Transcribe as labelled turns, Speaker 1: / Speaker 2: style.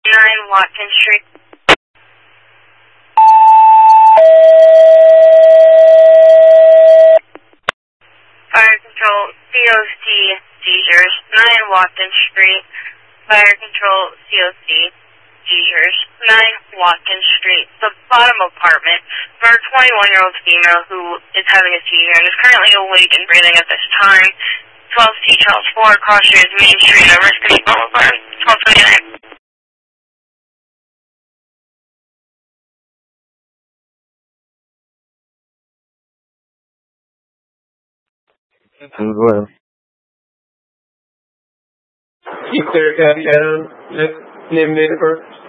Speaker 1: 9 Watkins Street. Fire control, COC, seizures, 9 Watkins Street. Fire control, COC, seizures, 9 Watkins Street. The bottom apartment for a 21-year-old female who is having a seizure and is currently awake and breathing at this time. 12C Charles 4, Cross Street, Main Street, Everett Boulevard, 1229.
Speaker 2: Well,
Speaker 3: Keep their cat down. Just name it first.